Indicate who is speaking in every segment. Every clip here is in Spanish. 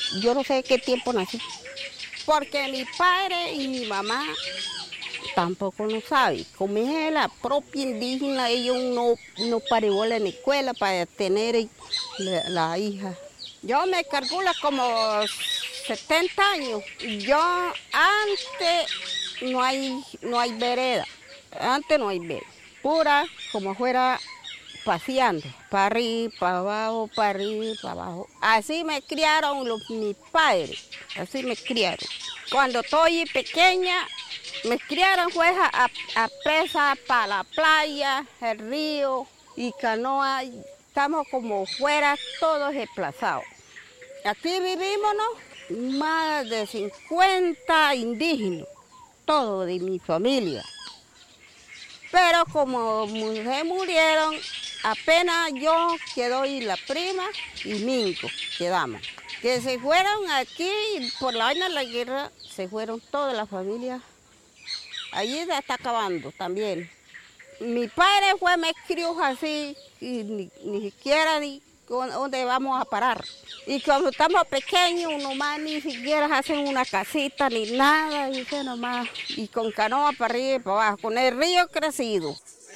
Speaker 1: Yo no sé qué tiempo nací. Porque mi padre y mi mamá tampoco no saben. Como es la propia indígena, ellos no parió en la escuela para tener la hija. Yo me calculo como 70 años. Yo antes no hay vereda. Antes no hay vereda. Pura como fuera paseando, para arriba, para abajo, para arriba, para abajo. Así me criaron mis padres, así me criaron. Cuando estoy pequeña, me criaron pues a pesar para la playa, el río y canoa. Estamos como fuera todos desplazados. Aquí vivimos, ¿no? Más de 50 indígenas, todos de mi familia. Pero como se murieron, apenas yo quedo y la prima y Mingo quedamos. Que se fueron aquí, por la vaina de la guerra, se fueron todas las familias. Allí se está acabando también. Mi padre me crió así, y ni siquiera dónde vamos a parar. Y cuando estamos pequeños, nomás ni siquiera hacen una casita ni nada, dice nomás. Y con canoa para arriba y para abajo, con el río crecido.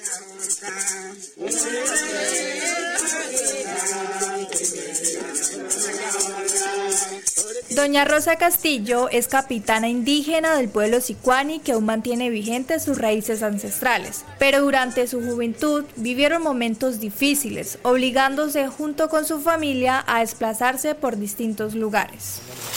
Speaker 2: Doña Rosa Castillo es capitana indígena del pueblo Sicuani que aún mantiene vigentes sus raíces ancestrales, pero durante su juventud vivieron momentos difíciles, obligándose junto con su familia a desplazarse por distintos lugares.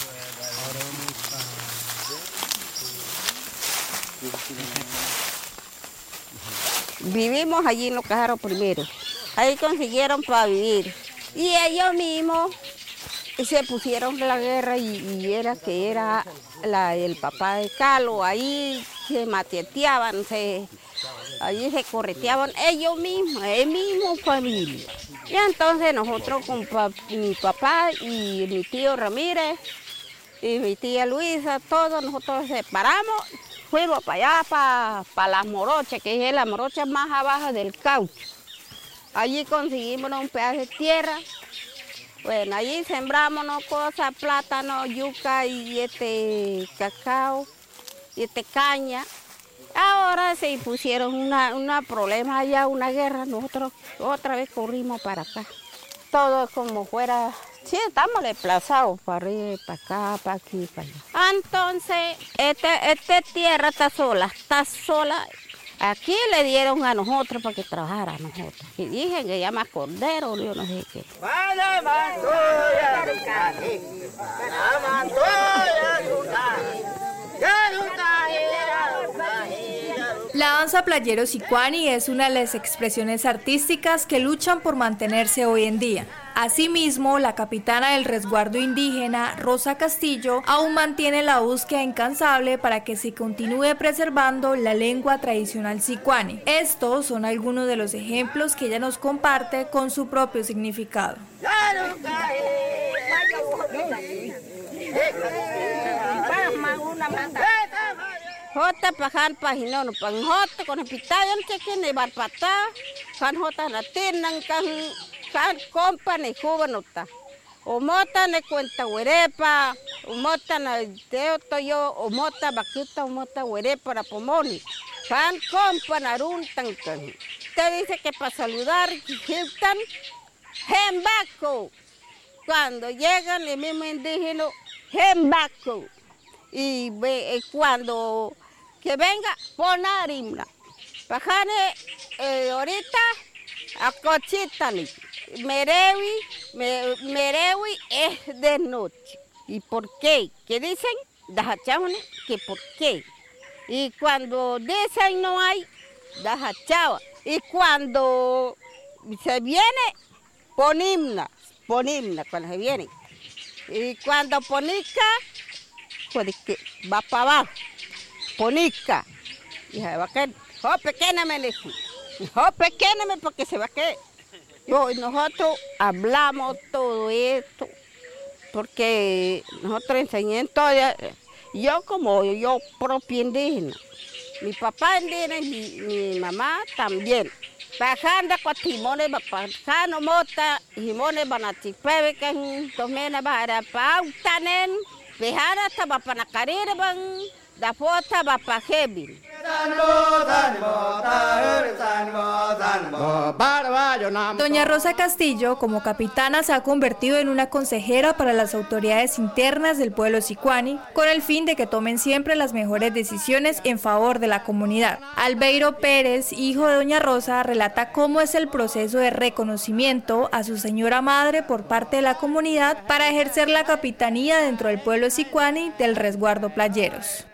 Speaker 1: Vivimos allí en Los Cajaros primero, ahí consiguieron para vivir y ellos mismos se pusieron la guerra y era el papá de Calo, ahí se mateteaban, allí se correteaban ellos mismos familia. Y entonces nosotros con mi papá y mi tío Ramírez y mi tía Luisa, todos nosotros separamos, fuimos para allá, para las Morochas, que es la morocha más abajo del Caucho. Allí conseguimos un pedazo de tierra. Bueno, allí sembramos cosas, plátano, yuca y cacao y caña. Ahora se pusieron una problema allá, una guerra, nosotros otra vez corrimos para acá. Todo como fuera, sí, estamos desplazados para arriba, para acá, para aquí, para allá. Entonces, esta tierra está sola. Aquí le dieron a nosotros para que trabajara a nosotros. Y dije que llama cordero, yo no sé qué.
Speaker 2: La danza playero sicuani es una de las expresiones artísticas que luchan por mantenerse hoy en día. Asimismo, la capitana del resguardo indígena, Rosa Castillo, aún mantiene la búsqueda incansable para que se continúe preservando la lengua tradicional sicuani. Estos son algunos de los ejemplos que ella nos comparte con su propio significado.
Speaker 1: Jota pajan pajinono pan jota con pitayan cheque ne barpata kan jota na tinan kan kompa ne jubanota o mota ne cuenta huerepa o mota na teoto yo o mota bakuta o mota huerepa para pomoni kan kompa na runtan kan te dice que para saludar hiltan hembaco cuando llegan el mismo indígena hembaco y cuando que venga, ponarimna. Pajane, ahorita, a cochitali. Merewi es de noche. ¿Y por qué? ¿Qué dicen? Dajachavane, que por qué. Y cuando dicen no hay, dajachava. Y cuando se viene, ponimna cuando se viene. Y cuando ponica, pues va para abajo. Ponica, y se va a caer, pequéname, pequéname porque se va a caer. Nosotros hablamos todo esto, porque nosotros enseñamos todo, yo como propia indígena, mi papá indígena y mi mamá también. bajando con timones, bajando mota, timones van a tipeve que tomena para pautanen, bajando estaba para carrera van, da foto va para heavy.
Speaker 2: Doña Rosa Castillo, como capitana, se ha convertido en una consejera para las autoridades internas del pueblo sicuani, con el fin de que tomen siempre las mejores decisiones en favor de la comunidad. Albeiro Pérez, hijo de Doña Rosa, relata cómo es el proceso de reconocimiento a su señora madre por parte de la comunidad para ejercer la capitanía dentro del pueblo sicuani del resguardo Playeros.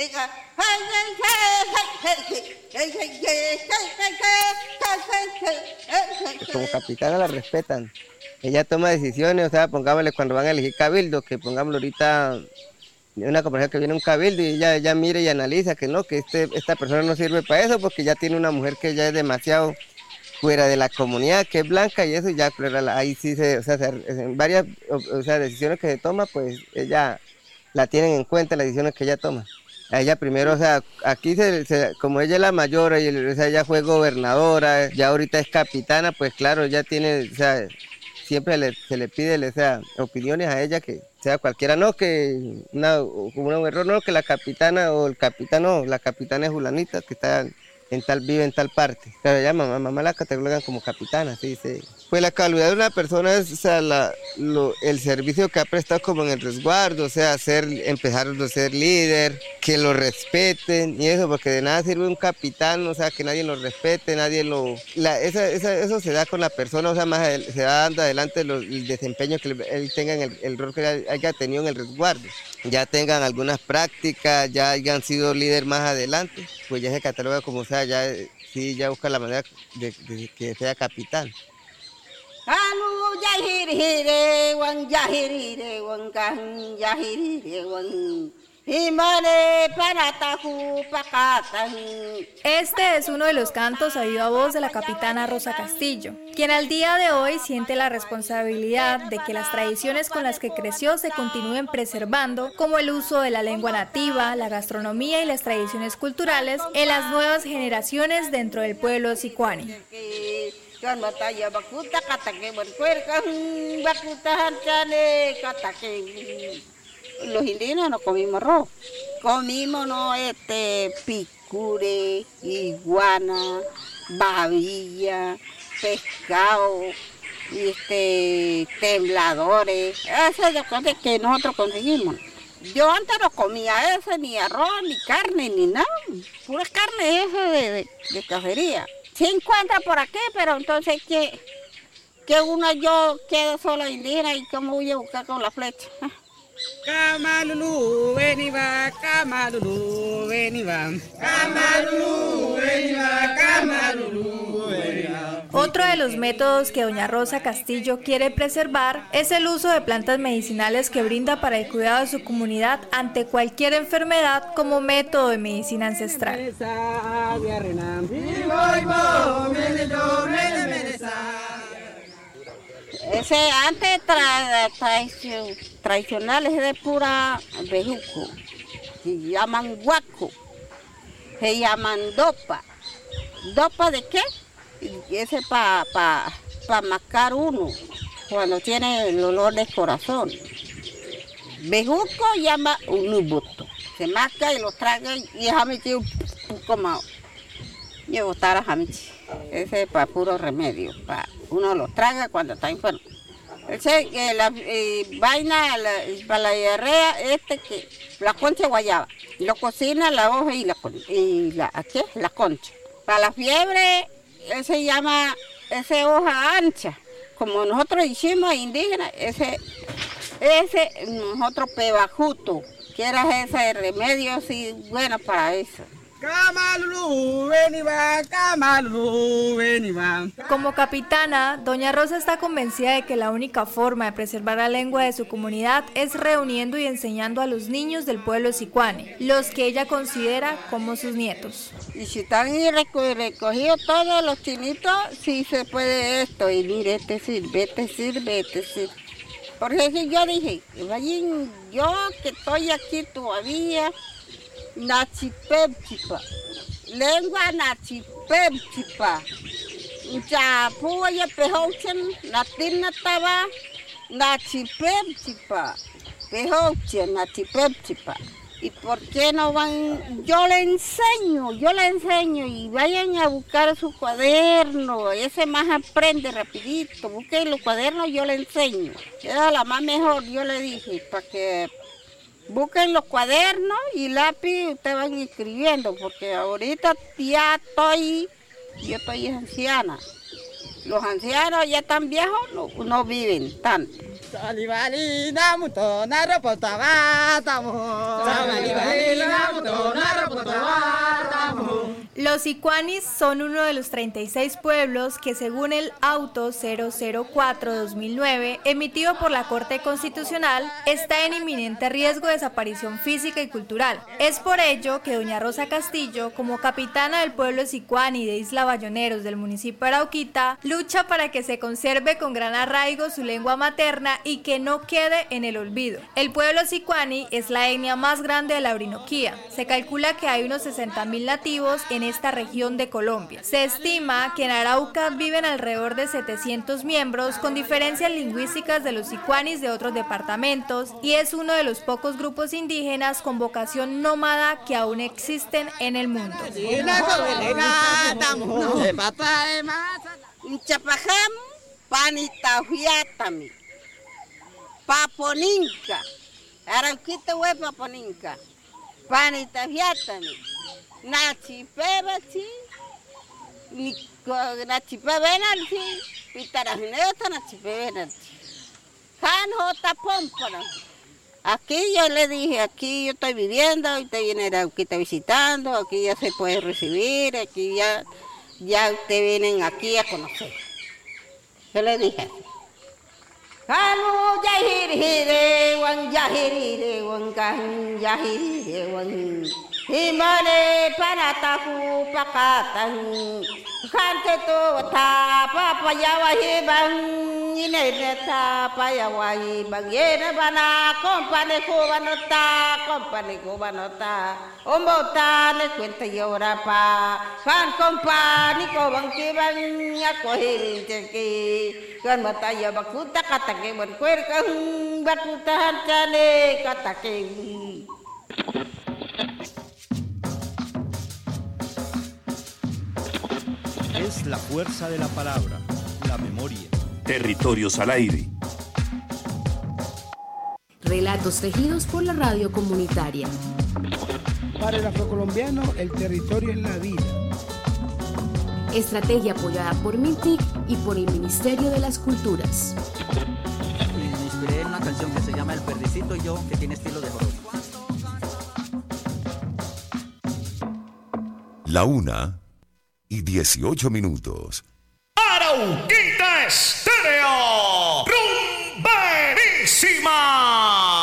Speaker 3: Como capitana la respetan. Ella toma decisiones, o sea, pongámosle cuando van a elegir cabildo, que pongámosle ahorita una compañera que viene a un cabildo y ella mira y analiza que no, que esta persona no sirve para eso porque ya tiene una mujer que ya es demasiado fuera de la comunidad, que es blanca y eso ya, ahí sí en varias decisiones que se toma, pues ella la tienen en cuenta, las decisiones que ella toma. A ella primero, o sea, aquí como ella es la mayor, ella fue gobernadora, ya ahorita es capitana, pues claro, ella tiene, o sea, siempre se le pide, o sea, opiniones a ella, que sea cualquiera, no, que un error, no, que la capitana o el capitano, la capitana es fulanita, que está vive en tal parte. Pero ella mamá la catalogan como capitana, sí. Pues la calidad de una persona es, o sea, el servicio que ha prestado como en el resguardo, o sea, empezar a ser líder, que lo respeten y eso, porque de nada sirve un capitán, o sea, que nadie lo respete, eso se da con la persona, o sea, se va dando adelante el desempeño que él tenga en el rol que haya tenido en el resguardo. Ya tengan algunas prácticas, ya hayan sido líder más adelante, pues ya se cataloga como, o sea, ya busca la manera de que sea capitán.
Speaker 2: Este es uno de los cantos a viva voz de la capitana Rosa Castillo, quien al día de hoy siente la responsabilidad de que las tradiciones con las que creció se continúen preservando, como el uso de la lengua nativa, la gastronomía y las tradiciones culturales en las nuevas generaciones dentro del pueblo sicuani.
Speaker 1: Los indígenas no comimos arroz, comimos picure, iguana, babilla, pescado, tembladores, eso es lo que nosotros conseguimos. Yo antes no comía eso, ni arroz, ni carne, ni nada, pura carne esa de cacería. 50 por aquí, pero entonces que yo quedo sola indígena y cómo voy a buscar con la flecha.
Speaker 4: Kamalulu, veniva, Kamalulu, veniva. Kamalulu, veniva, Kamalulu, veniva.
Speaker 2: Otro de los métodos que doña Rosa Castillo quiere preservar es el uso de plantas medicinales que brinda para el cuidado de su comunidad ante cualquier enfermedad como método de medicina ancestral.
Speaker 1: Ese antes tradicional es de pura bejuco, se llaman guaco, se llaman dopa. ¿Dopa de qué? Y ese para mascar uno cuando tiene el olor del corazón. Bejuco llama unubuto, se masca y lo traga y es hamichi como yo gustara hamichi. Ese es para puro remedio, uno lo traga cuando está enfermo. La vaina para la diarrea, que la concha guayaba, lo cocina la hoja y la concha. Para la fiebre, se llama hoja ancha, como nosotros hicimos indígenas, ese nosotros pebajuto, que era ese remedio así bueno para eso.
Speaker 4: Kamalulu, veniva, Kamalulu, veniva.
Speaker 2: Como capitana, doña Rosa está convencida de que la única forma de preservar la lengua de su comunidad es reuniendo y enseñando a los niños del pueblo sicuani, los que ella considera como sus nietos.
Speaker 1: Y si están recogidos todos los chinitos, sí se puede esto, y mire, este sirve. Porque si yo dije, yo que estoy aquí todavía, nachipepchipa, lengua nachipepchipa, Ya puya pehochen, na timna taba, na chipepchipa, pehochen, na chipepchipa. ¿Y por qué no van? Yo le enseño y vayan a buscar su cuaderno, ese más aprende rapidito, busquen los cuadernos, yo le enseño. Era la más mejor, yo le dije, para que busquen los cuadernos y lápiz, ustedes van escribiendo, porque ahorita ya yo estoy anciana. Los ancianos ya tan viejos no viven tanto.
Speaker 2: Los sicuanis son uno de los 36 pueblos que, según el Auto 004-2009, emitido por la Corte Constitucional, está en inminente riesgo de desaparición física y cultural. Es por ello que doña Rosa Castillo, como capitana del pueblo sicuani de Isla Bayoneros del municipio de Arauquita, lucha para que se conserve con gran arraigo su lengua materna y que no quede en el olvido. El pueblo sicuani es la etnia más grande de la Orinoquía. Se calcula que hay unos 60.000 nativos en esta región de Colombia. Se estima que en Arauca viven alrededor de 700 miembros con diferencias lingüísticas de los sicuanis de otros departamentos y es uno de los pocos grupos indígenas con vocación nómada que aún existen en el mundo.
Speaker 1: Chapajam, panitahuiatami, paponinca, Arauquita hue paponinca, panitahuiatami. Nachipebachi, nachipebenalchi, pitarajineta nachipebenalchi. Janjota pompara. Aquí yo le dije, aquí yo estoy viviendo, usted viene a Arauquita visitando, aquí ya se puede recibir, aquí ya ustedes vienen aquí a conocer. Yo le dije así. Kanu yahirire wan kan yahirire wan himane panataku pakatan kante to ta papa yawa hibang ine ta pa yawa hibang yene bana compane ko banota ombota le cuenta yora pa kan compani ko bang kibang ako hirinte kan mataya bakuta katake berkuer kan bakutahan chale katake.
Speaker 5: Es la fuerza de la palabra, la memoria.
Speaker 6: Territorios al aire.
Speaker 7: Relatos tejidos por la radio comunitaria.
Speaker 8: Para el afrocolombiano, el territorio es la vida.
Speaker 7: Estrategia apoyada por MINTIC y por el Ministerio de las Culturas.
Speaker 9: Me inspiré en una canción que se llama El Perdicito y yo, que tiene estilo de joroba.
Speaker 10: La 1:18.
Speaker 6: Arauquita está